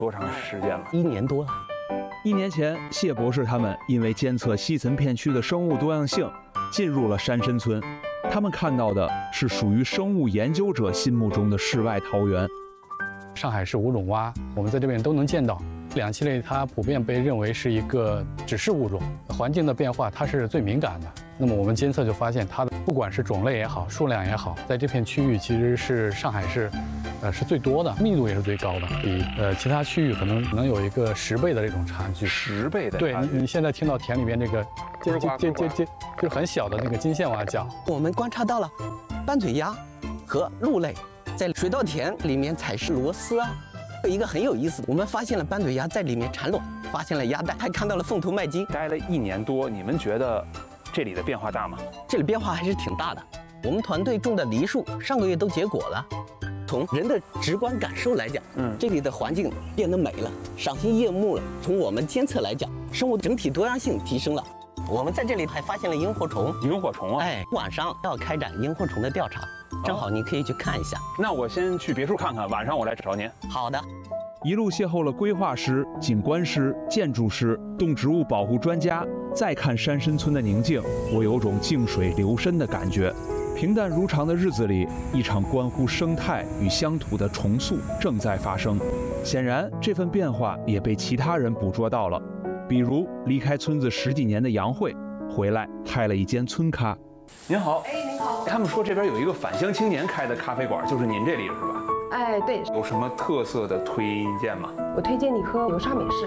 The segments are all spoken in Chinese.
多长时间了 ？1年多了。 1年前，谢博士他们因为监测西岑片区的生物多样性，进入了山参村。他们看到的是属于生物研究者心目中的世外桃源。 上海市五种蛙，我们在这边都能见到。两栖类它普遍被认为是一个指示物种，环境的变化它是最敏感的。那么我们监测就发现，它的不管是种类也好，数量也好，在这片区域其实是上海市，是最多的，密度也是最高的，比其他区域可能有一个10倍的这种差距。 10倍的差距。 对，你现在听到田里面这个就很小的那个金线蛙叫。 我们观察到了斑嘴鸭和鹿类在水稻田里面采食螺丝啊。有一个很有意思，我们发现了斑嘴鸭在里面产卵，发现了鸭蛋，还看到了凤头麦金。 待了1年多，你们觉得这里的变化大吗？ 这里变化还是挺大的。我们团队种的梨树上个月都结果了。从人的直观感受来讲，这里的环境变得美了，赏心悦目了。从我们监测来讲，生物整体多样性提升了。我们在这里还发现了萤火虫。 萤火虫啊！ 哎，晚上要开展萤火虫的调查。正好你可以去看一下。 那我先去别墅看看，晚上我来找您。 好的。 一路邂逅了规划师、景观师、建筑师、动植物保护专家，再看山参村的宁静，我有种静水流深的感觉。平淡如常的日子里，一场关乎生态与乡土的重塑正在发生。显然，这份变化也被其他人捕捉到了，比如离开村子10几年的杨慧，回来开了一间村咖。 您好。 您好。 他们说这边有一个返乡青年开的咖啡馆，就是您这里是吧？ 哎，对。 有什么特色的推荐吗？ 我推荐你喝油沙美式。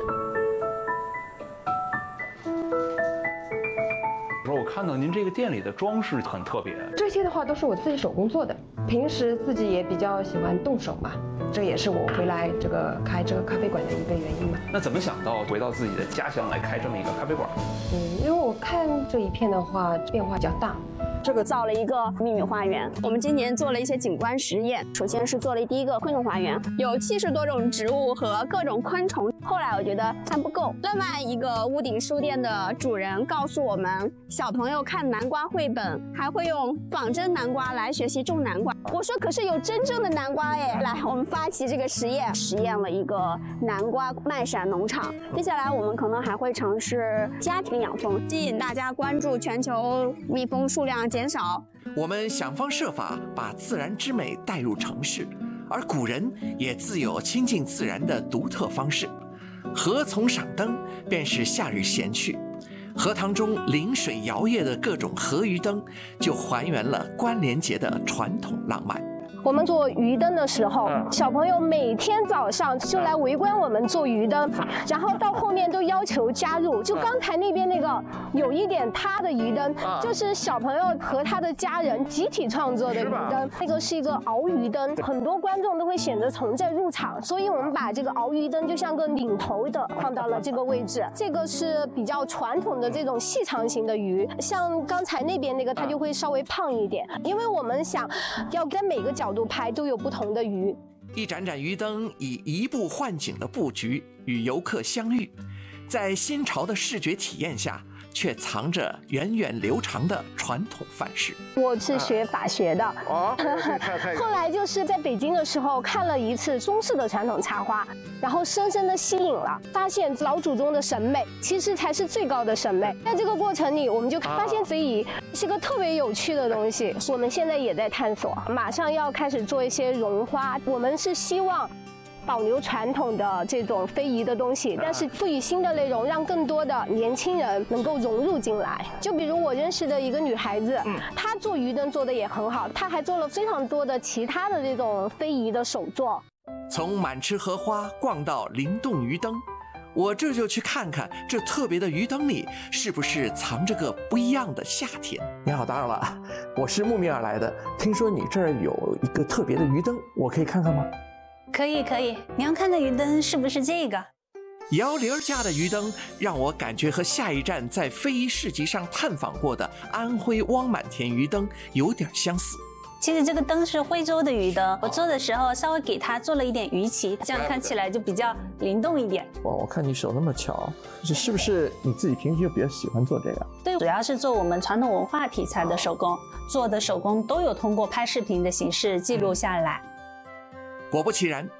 我看到您这个店里的装饰很特别。 这些的话都是我自己手工做的，平时自己也比较喜欢动手嘛，这也是我回来开这个咖啡馆的一个原因嘛。 那怎么想到回到自己的家乡来开这么一个咖啡馆？ 因为我看这一片的话变化比较大。 这个造了一个秘密花园，我们今年做了一些景观实验。首先是做了第一个昆虫花园，有70多种植物和各种昆虫。后来我觉得还不够，另外一个屋顶书店的主人告诉我们，小朋友看南瓜绘本还会用仿真南瓜来学习种南瓜。我说可是有真正的南瓜哎！来，我们发起这个实验了一个南瓜麦闪农场。接下来我们可能还会尝试家庭养蜂，吸引大家关注全球蜜蜂数量减少。 我们想方设法把自然之美带入城市，而古人也自有亲近自然的独特方式。河从赏灯便是夏日闲趣，荷塘中临水摇曳的各种河鱼灯，就还原了关联节的传统浪漫。 我们做鱼灯的时候，小朋友每天早上就来围观我们做鱼灯，然后到后面都要求加入。就刚才那边那个有一点塌的鱼灯，就是小朋友和他的家人集体创作的鱼灯。那个是一个鳌鱼灯，很多观众都会选择从这入场，所以我们把这个鳌鱼灯就像个领头的放到了这个位置。这个是比较传统的这种细长型的鱼，像刚才那边那个它就会稍微胖一点，因为我们想要在每个角度拍都有不同的鱼。 一盏盏鱼灯以移步换景的布局与游客相遇，在新潮的视觉体验下，却藏着源远流长的传统范式。 我是学法学的，后来就是在北京的时候看了一次中式的传统插花，然后深深的吸引了，发现老祖宗的审美其实才是最高的审美。在这个过程里，我们就发现非遗是个特别有趣的东西。我们现在也在探索，马上要开始做一些绒花。我们是希望保留传统的这种非遗的东西，但是赋予新的内容，让更多的年轻人能够融入进来。就比如我认识的一个女孩子，她做鱼灯做的也很好，她还做了非常多的其他的这种非遗的手作。 从满池荷花逛到灵动鱼灯，我这就去看看这特别的鱼灯里是不是藏着个不一样的夏天。 你好，打扰了，我是慕名而来的，听说你这儿有一个特别的鱼灯，我可以看看吗？ 可以，你要看的鱼灯是不是这个？ 姚玲家的鱼灯让我感觉和下一站在非遗市集上探访过的安徽汪满田鱼灯有点相似。 其实这个灯是徽州的鱼灯，我做的时候稍微给它做了一点鱼鳍，这样看起来就比较灵动一点。 哇，我看你手那么巧，这是不是你自己平时就比较喜欢做这个？ 对，主要是做我们传统文化题材的手工，做的手工都有通过拍视频的形式记录下来。 果不其然，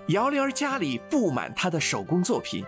姚莲儿家里布满她的手工作品，